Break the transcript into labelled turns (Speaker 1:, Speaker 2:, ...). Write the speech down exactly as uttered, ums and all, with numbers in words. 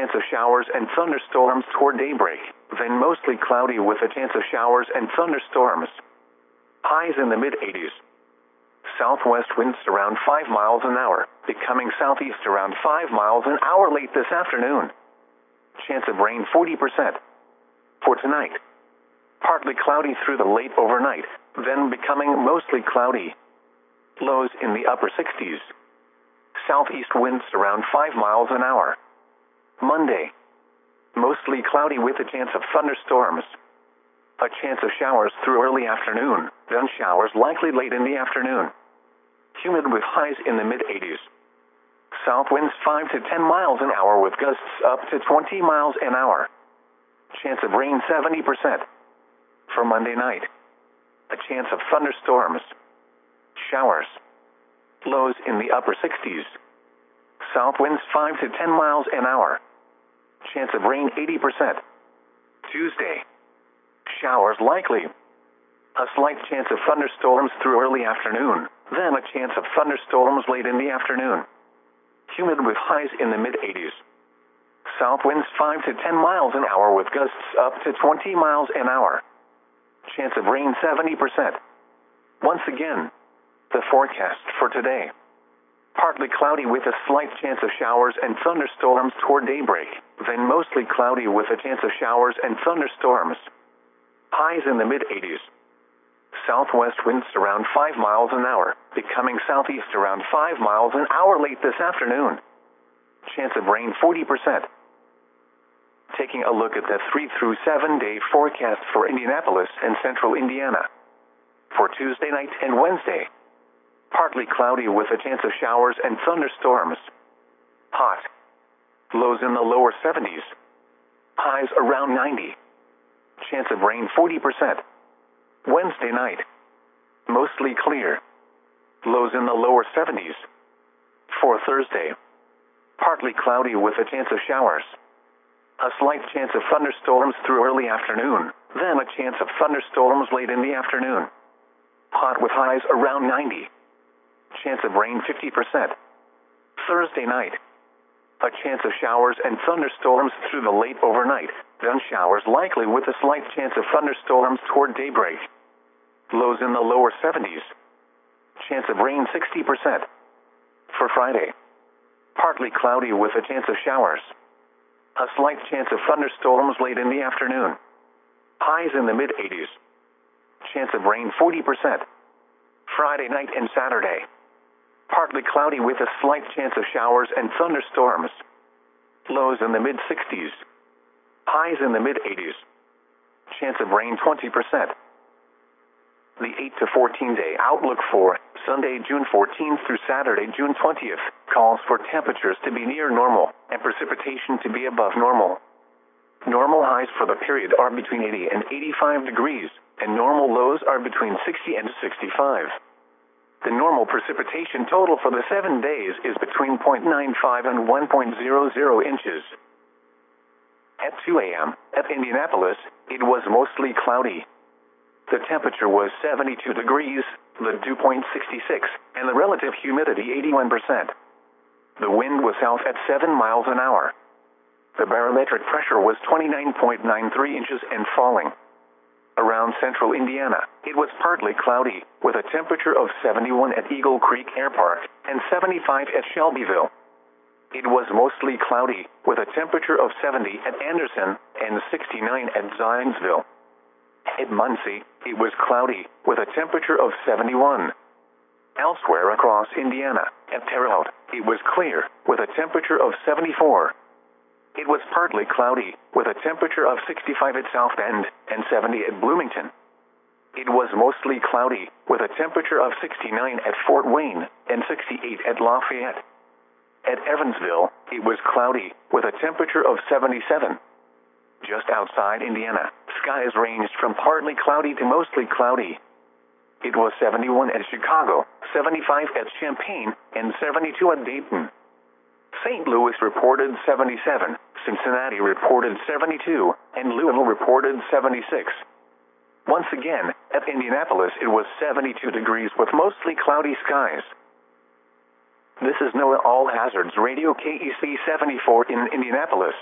Speaker 1: chance of showers and thunderstorms toward daybreak, then mostly cloudy with a chance of showers and thunderstorms. Highs in the mid eighties. Southwest winds around five miles an hour, becoming southeast around five miles an hour late this afternoon. Chance of rain forty percent. For tonight, partly cloudy through the late overnight, then becoming mostly cloudy. Lows in the upper sixties. Southeast winds around five miles an hour. Monday, mostly cloudy with a chance of thunderstorms. A chance of showers through early afternoon, then showers likely late in the afternoon. Humid with highs in the mid eighties. South winds five to ten miles an hour with gusts up to twenty miles an hour. Chance of rain seventy percent. For Monday night, a chance of thunderstorms. Showers. Lows in the upper sixties. South winds five to ten miles an hour. Chance of rain eighty percent. Tuesday, showers likely. A slight chance of thunderstorms through early afternoon, then a chance of thunderstorms late in the afternoon. Humid with highs in the mid eighties. South winds five to ten miles an hour with gusts up to twenty miles an hour. Chance of rain seventy percent. Once again, the forecast for today. Partly cloudy with a slight chance of showers and thunderstorms toward daybreak, then mostly cloudy with a chance of showers and thunderstorms. Highs in the mid eighties. Southwest winds around five miles an hour, becoming southeast around five miles an hour late this afternoon. Chance of rain forty percent. Taking a look at the three through seven day forecast for Indianapolis and central Indiana. For Tuesday night and Wednesday, partly cloudy with a chance of showers and thunderstorms. Hot. Lows in the lower seventies. Highs around ninety. Chance of rain forty percent. Wednesday night, mostly clear. Lows in the lower seventies. For Thursday, partly cloudy with a chance of showers. A slight chance of thunderstorms through early afternoon, then a chance of thunderstorms late in the afternoon. Hot with highs around ninety. Chance of rain fifty percent. Thursday night, a chance of showers and thunderstorms through the late overnight, then showers likely with a slight chance of thunderstorms toward daybreak. Lows in the lower seventies. Chance of rain sixty percent. For Friday, partly cloudy with a chance of showers. A slight chance of thunderstorms late in the afternoon. Highs in the mid eighties. Chance of rain forty percent. Friday night and Saturday, partly cloudy with a slight chance of showers and thunderstorms. Lows in the mid sixties. Highs in the mid eighties. Chance of rain twenty percent. The eight to fourteen day outlook for Sunday, June fourteenth through Saturday, June twentieth, calls for temperatures to be near normal and precipitation to be above normal. Normal highs for the period are between eighty and eighty-five degrees, and normal lows are between sixty and sixty-five. The normal precipitation total for the seven days is between zero point nine five and one point zero zero inches. At two a m, at Indianapolis, it was mostly cloudy. The temperature was seventy-two degrees, the dew point sixty-six, and the relative humidity eighty-one percent. The wind was south at seven miles an hour. The barometric pressure was twenty-nine point nine three inches and falling. Around central Indiana, it was partly cloudy, with a temperature of seventy-one at Eagle Creek Air Park and seventy-five at Shelbyville. It was mostly cloudy, with a temperature of seventy at Anderson and sixty-nine at Zionsville. At Muncie, it was cloudy, with a temperature of seventy-one. Elsewhere across Indiana, at Terre Haute, it was clear, with a temperature of seventy-four. It was partly cloudy, with a temperature of sixty-five at South Bend and seventy at Bloomington. It was mostly cloudy, with a temperature of sixty-nine at Fort Wayne and sixty-eight at Lafayette. At Evansville, it was cloudy, with a temperature of seventy-seven. Just outside Indiana, skies ranged from partly cloudy to mostly cloudy. It was seventy-one at Chicago, seventy-five at Champaign, and seventy-two at Dayton. Saint Louis reported seventy-seven, Cincinnati reported seventy-two, and Louisville reported seventy-six. Once again, at Indianapolis it was seventy-two degrees with mostly cloudy skies. This is NOAA All Hazards Radio K E C seventy-four in Indianapolis.